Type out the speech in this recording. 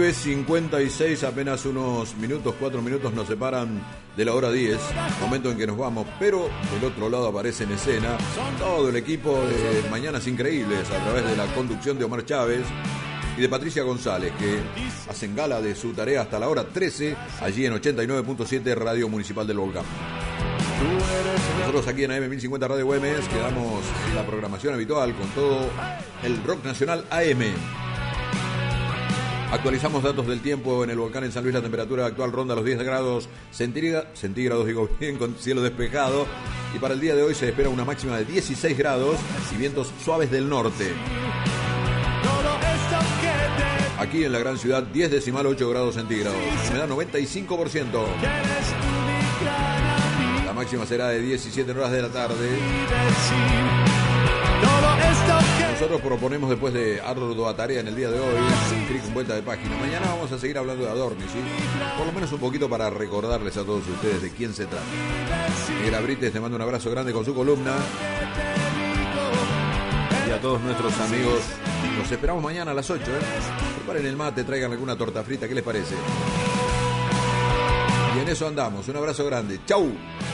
9:56, apenas unos minutos, 4 minutos nos separan de la hora 10, momento en que nos vamos, pero del otro lado aparece en escena todo el equipo de Mañanas Increíbles a través de la conducción de Omar Chávez y de Patricia González, que hacen gala de su tarea hasta la hora 13, allí en 89.7 Radio Municipal del Volcán. Nosotros aquí en AM 1050 Radio Güemes quedamos en la programación habitual con todo el rock nacional AM. Actualizamos datos del tiempo en el volcán en San Luis. La temperatura actual ronda los 10 grados centígrados, digo bien, con cielo despejado. Y para el día de hoy se espera una máxima de 16 grados y vientos suaves del norte. Aquí en la gran ciudad, 10,8 grados centígrados. Humedad 95%. La máxima será de 17 horas de la tarde. Nosotros proponemos, después de ardua tarea en el día de hoy, un clic en vuelta de página. Mañana vamos a seguir hablando de Adorni, ¿sí? Por lo menos un poquito para recordarles a todos ustedes de quién se trata. Miguel Abrites te manda un abrazo grande con su columna. Y a todos nuestros amigos, los esperamos mañana a las 8, Preparen el mate, traigan alguna torta frita, ¿qué les parece? Y en eso andamos. Un abrazo grande. ¡Chau!